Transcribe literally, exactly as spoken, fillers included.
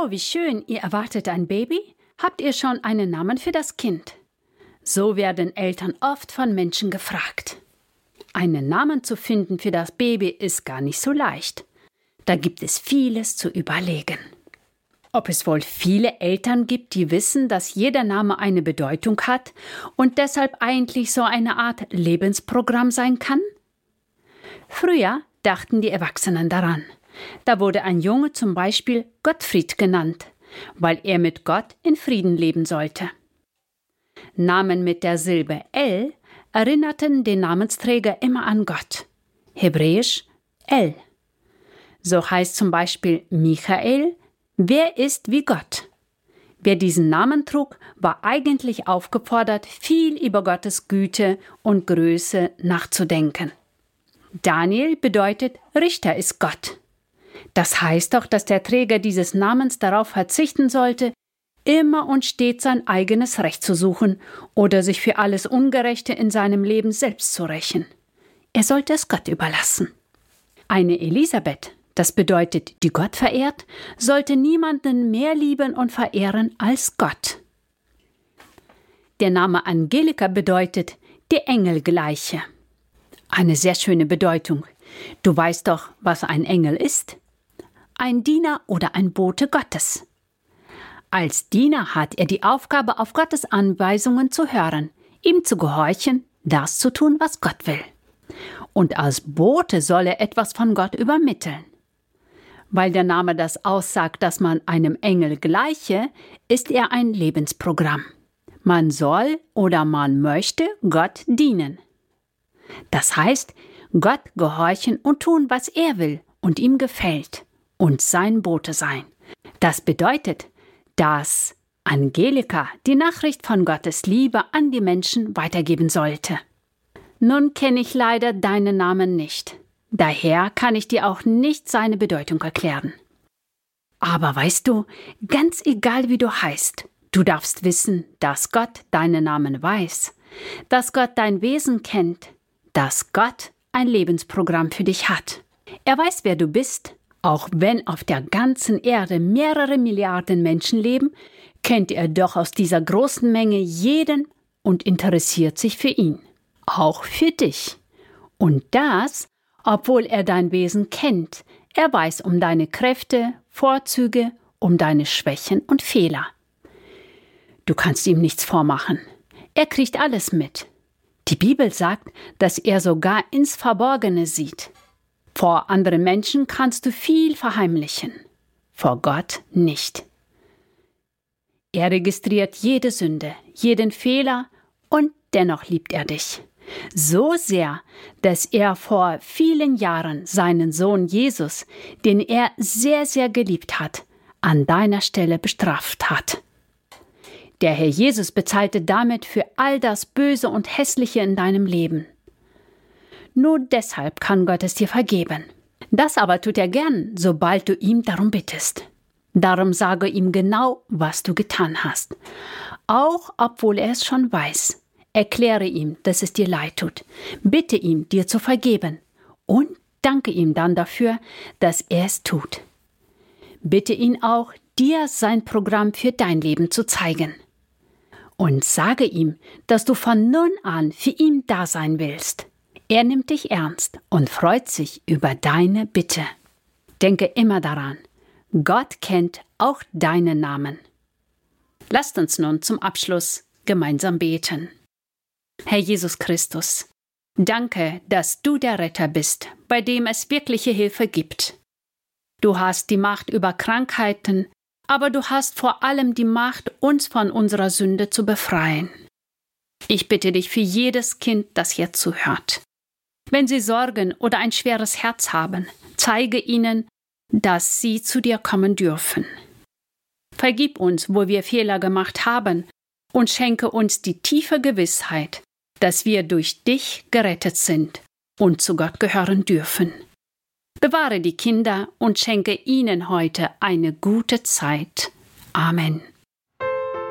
Oh, wie schön, ihr erwartet ein Baby? Habt ihr schon einen Namen für das Kind? So werden Eltern oft von Menschen gefragt. Einen Namen zu finden für das Baby ist gar nicht so leicht. Da gibt es vieles zu überlegen. Ob es wohl viele Eltern gibt, die wissen, dass jeder Name eine Bedeutung hat und deshalb eigentlich so eine Art Lebensprogramm sein kann? Früher dachten die Erwachsenen daran. Da wurde ein Junge zum Beispiel Gottfried genannt, weil er mit Gott in Frieden leben sollte. Namen mit der Silbe El erinnerten den Namensträger immer an Gott. Hebräisch El. So heißt zum Beispiel Michael, wer ist wie Gott? Wer diesen Namen trug, war eigentlich aufgefordert, viel über Gottes Güte und Größe nachzudenken. Daniel bedeutet, Richter ist Gott. Das heißt doch, dass der Träger dieses Namens darauf verzichten sollte, immer und stets sein eigenes Recht zu suchen oder sich für alles Ungerechte in seinem Leben selbst zu rächen. Er sollte es Gott überlassen. Eine Elisabeth, das bedeutet, die Gott verehrt, sollte niemanden mehr lieben und verehren als Gott. Der Name Angelika bedeutet, die Engelgleiche. Eine sehr schöne Bedeutung. Du weißt doch, was ein Engel ist? Ein Diener oder ein Bote Gottes. Als Diener hat er die Aufgabe, auf Gottes Anweisungen zu hören, ihm zu gehorchen, das zu tun, was Gott will. Und als Bote soll er etwas von Gott übermitteln. Weil der Name das aussagt, dass man einem Engel gleiche, ist er ein Lebensprogramm. Man soll oder man möchte Gott dienen. Das heißt, Gott gehorchen und tun, was er will und ihm gefällt und sein Bote sein. Das bedeutet, dass Angelika die Nachricht von Gottes Liebe an die Menschen weitergeben sollte. Nun kenne ich leider deinen Namen nicht. Daher kann ich dir auch nicht seine Bedeutung erklären. Aber weißt du, ganz egal wie du heißt, du darfst wissen, dass Gott deinen Namen weiß, dass Gott dein Wesen kennt, dass Gott ein Lebensprogramm für dich hat. Er weiß, wer du bist. Auch wenn auf der ganzen Erde mehrere Milliarden Menschen leben, kennt er doch aus dieser großen Menge jeden und interessiert sich für ihn. Auch für dich. Und das, obwohl er dein Wesen kennt. Er weiß um deine Kräfte, Vorzüge, um deine Schwächen und Fehler. Du kannst ihm nichts vormachen. Er kriegt alles mit. Die Bibel sagt, dass er sogar ins Verborgene sieht. Vor anderen Menschen kannst du viel verheimlichen, vor Gott nicht. Er registriert jede Sünde, jeden Fehler und dennoch liebt er dich. So sehr, dass er vor vielen Jahren seinen Sohn Jesus, den er sehr, sehr geliebt hat, an deiner Stelle bestraft hat. Der Herr Jesus bezahlte damit für all das Böse und Hässliche in deinem Leben. Nur deshalb kann Gott es dir vergeben. Das aber tut er gern, sobald du ihm darum bittest. Darum sage ihm genau, was du getan hast. Auch obwohl er es schon weiß. Erkläre ihm, dass es dir leid tut. Bitte ihm, dir zu vergeben. Und danke ihm dann dafür, dass er es tut. Bitte ihn auch, dir sein Programm für dein Leben zu zeigen. Und sage ihm, dass du von nun an für ihn da sein willst. Er nimmt dich ernst und freut sich über deine Bitte. Denke immer daran, Gott kennt auch deinen Namen. Lasst uns nun zum Abschluss gemeinsam beten. Herr Jesus Christus, danke, dass du der Retter bist, bei dem es wirkliche Hilfe gibt. Du hast die Macht über Krankheiten, aber du hast vor allem die Macht, uns von unserer Sünde zu befreien. Ich bitte dich für jedes Kind, das hier zuhört. Wenn sie Sorgen oder ein schweres Herz haben, zeige ihnen, dass sie zu dir kommen dürfen. Vergib uns, wo wir Fehler gemacht haben, und schenke uns die tiefe Gewissheit, dass wir durch dich gerettet sind und zu Gott gehören dürfen. Bewahre die Kinder und schenke ihnen heute eine gute Zeit. Amen.